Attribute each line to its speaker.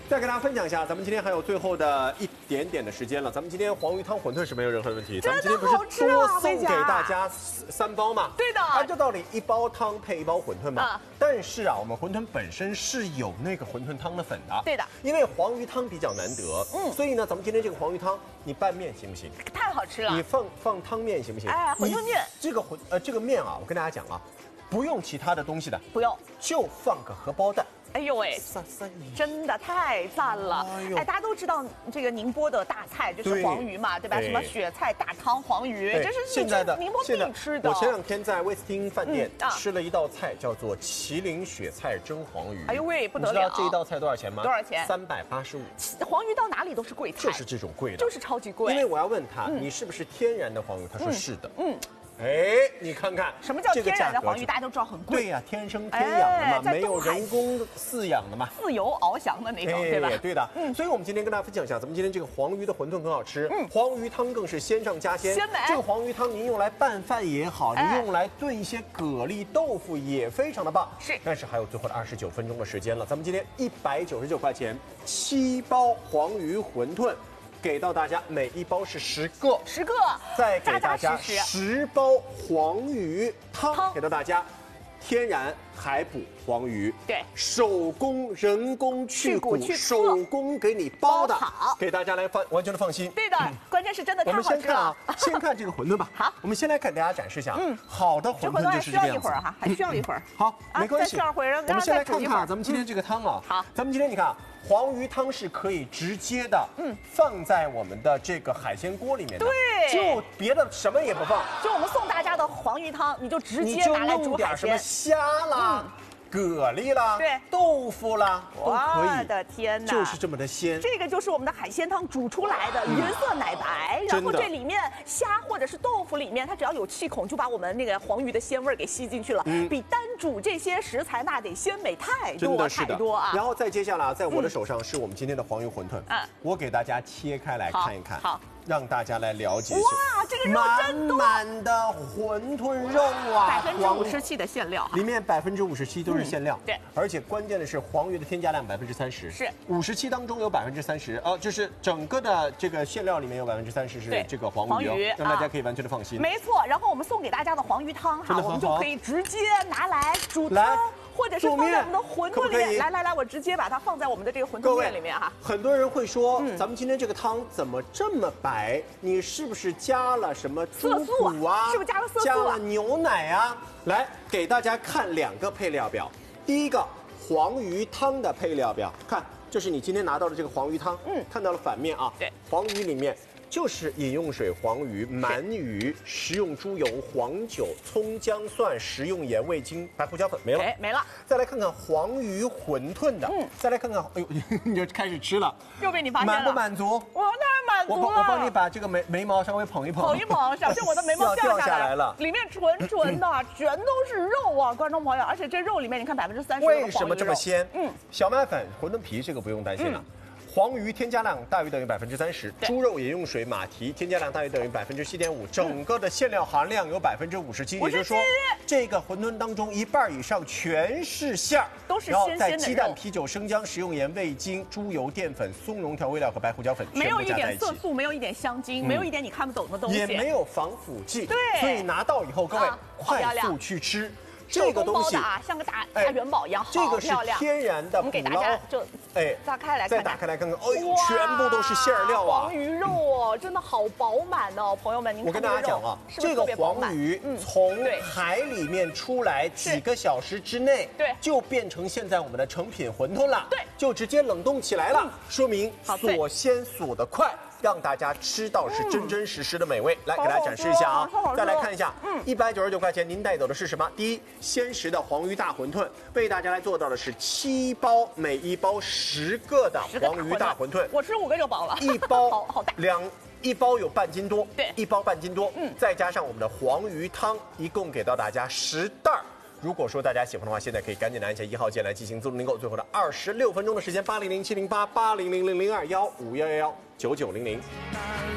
Speaker 1: 再给大家分享一下，咱们今天还有最后的一点点的时间了。咱们今天黄鱼汤馄饨是没有任何的问题。咱们今天不是多送给大家3包吗？
Speaker 2: 对的。
Speaker 1: 按照道理1包汤配1包馄饨嘛。但是啊，我们馄饨本身是有那个馄饨汤的粉的。
Speaker 2: 对的。
Speaker 1: 因为黄鱼汤比较难得，所以呢，咱们今天这个黄鱼汤，你拌面行不行？
Speaker 2: 太好吃了。
Speaker 1: 你放汤面行不行？
Speaker 2: 哎，馄饨面。
Speaker 1: 这个面啊，我跟大家讲啊，不用其他的东西的，
Speaker 2: 不用，
Speaker 1: 就放个荷包蛋。
Speaker 2: 哎呦喂，真的太赞了！哎，大家都知道这个宁波的大菜就是黄鱼嘛，对吧？什么雪菜大汤黄鱼，这是
Speaker 1: 现在的
Speaker 2: 宁波必吃的。
Speaker 1: 我前2天在威斯汀饭店吃了一道菜，叫做麒麟雪菜蒸黄鱼。
Speaker 2: 哎呦喂，不得了！
Speaker 1: 你知道这一道菜多少钱吗？
Speaker 2: 多少钱
Speaker 1: ？385。
Speaker 2: 黄鱼到哪里都是贵菜，
Speaker 1: 就是这种贵的，
Speaker 2: 就是超级贵。
Speaker 1: 因为我要问他，你是不是天然的黄鱼？他说是的。哎，你看看
Speaker 2: 什么叫天然的黄鱼？大家都知道很贵。
Speaker 1: 对呀，天生天养的嘛，没有人工饲养的嘛，
Speaker 2: 自由翱翔的那种，对吧？
Speaker 1: 对的。所以我们今天跟大家分享一下，咱们今天这个黄鱼的馄饨很好吃，黄鱼汤更是鲜上加鲜。这个黄鱼汤您用来拌饭也好，您用来炖一些蛤蜊、豆腐也非常的棒。
Speaker 2: 是。
Speaker 1: 但是还有最后的29分钟的时间了，咱们今天199块钱7包黄鱼馄饨。给到大家，每1包是10个
Speaker 2: ，10个，
Speaker 1: 再给大家10包黄鱼汤，给到大家，天然海捕黄鱼，
Speaker 2: 对，
Speaker 1: 手工人工去骨，手工给你包的好，给大家来完全的放心。
Speaker 2: 对的，关键是真的太好吃了。
Speaker 1: 我们先看啊，先看这个馄饨吧。
Speaker 2: 好，
Speaker 1: 我们先来给大家展示一下。好的馄饨就是这个样子。
Speaker 2: 还需要一会儿哈，还需要一会儿。
Speaker 1: 好，没关系。
Speaker 2: 再需要一会儿，
Speaker 1: 我们先来看看咱们今天这个汤啊。
Speaker 2: 好，
Speaker 1: 咱们今天你看。黄鱼汤是可以直接的，放在我们的这个海鲜锅里面的，
Speaker 2: 对，
Speaker 1: 就别的什么也不放，
Speaker 2: 就我们送大家的黄鱼汤，你就直接拿来煮海鲜，
Speaker 1: 什么虾啦、蛤蜊啦、
Speaker 2: 对、
Speaker 1: 豆腐啦，都可以。
Speaker 2: 我的天哪，
Speaker 1: 就是这么的鲜。
Speaker 2: 这个就是我们的海鲜汤煮出来的，原色奶白，然后这里面虾或者是豆腐里面，它只要有气孔，就把我们那个黄鱼的鲜味给吸进去了，比单煮这些食材那得鲜美太多太多啊！
Speaker 1: 然后再接下来，在我的手上是我们今天的黄鱼馄饨，我给大家切开来看一看，
Speaker 2: 好，
Speaker 1: 让大家来了解一下。
Speaker 2: 哇，这个肉真多，
Speaker 1: 满满的馄饨肉啊
Speaker 2: ，57%的馅料，
Speaker 1: 里面57%都是馅料，
Speaker 2: 对，
Speaker 1: 而且关键的是黄鱼的添加量30%，
Speaker 2: 是
Speaker 1: 57%当中有30%，就是整个的这个馅料里面有30%是这个黄鱼，让大家可以完全的放心。
Speaker 2: 没错，然后我们送给大家的黄鱼汤哈，我们就可以直接拿来煮汤。或者是放在我们的馄饨里面，来，我直接把它放在我们的这个馄饨面里面哈。
Speaker 1: 很多人会说，咱们今天这个汤怎么这么白？你是不是加了什么猪骨啊？
Speaker 2: 是不是加了色素？
Speaker 1: 加了牛奶啊？来，给大家看2个配料表。第一个，黄鱼汤的配料表，看，这是你今天拿到的这个黄鱼汤，看到了反面啊？
Speaker 2: 对，
Speaker 1: 黄鱼里面。就是饮用水黄鱼、鳗鱼、食用猪油、黄酒、葱姜蒜、食用盐、味精、白胡椒粉，没了，
Speaker 2: 没了。
Speaker 1: 再来看看黄鱼馄饨的，再来看看，哎呦，你就开始吃了，
Speaker 2: 又被你发现了，
Speaker 1: 满不满足？
Speaker 2: 我当然满足了。
Speaker 1: 我帮你把这个眉毛稍微捧一捧，
Speaker 2: 小心我的眉毛掉下来
Speaker 1: 了。
Speaker 2: 里面纯的，全都是肉啊，观众朋友，而且这肉里面你看30%
Speaker 1: 为什么这么鲜？小麦粉、馄饨皮这个不用担心了。黄鱼添加量大于等于30%，猪肉饮用水马蹄添加量大于等于7.5%，整个的馅料含量有57%，也就是说，这个馄饨当中1半以上全是馅儿，
Speaker 2: 都是
Speaker 1: 然后
Speaker 2: 鲜鲜的肉。
Speaker 1: 在鸡蛋、啤酒、生姜、食用盐、味精、猪油、淀粉、松茸调味料和白胡椒粉
Speaker 2: 没有一点色素，没有一点香精，没有一点你看不懂的东西，
Speaker 1: 也没有防腐剂，
Speaker 2: 对，
Speaker 1: 所以拿到以后，各位快速去吃。这个东西
Speaker 2: 啊，像个大元宝一样，
Speaker 1: 这个是天然的，
Speaker 2: 我们给大家就打开来看，
Speaker 1: 再打开来看看，哎呦，全部都是馅料啊！
Speaker 2: 黄鱼肉哦，真的好饱满哦，朋友们，您看
Speaker 1: 我跟大家讲啊，这个黄鱼从海里面出来几个小时之内，就变成现在我们的成品馄饨了，就直接冷冻起来了，说明锁鲜锁得快。让大家吃到是真真实实的美味，来给大家展示一下啊！再来看一下，199块钱，您带走的是什么？第一，鲜食的黄鱼大馄饨，为大家来做到的是7包，每1包10个的黄鱼大馄饨，
Speaker 2: 我吃5个就饱了
Speaker 1: ，1包
Speaker 2: 好大
Speaker 1: 1包有半斤多，
Speaker 2: 对
Speaker 1: ，1包半斤多，再加上我们的黄鱼汤，一共给到大家10袋。如果说大家喜欢的话，现在可以赶紧的按下1号键来进行自动订购。最后的26分钟的时间，80070880000215119900。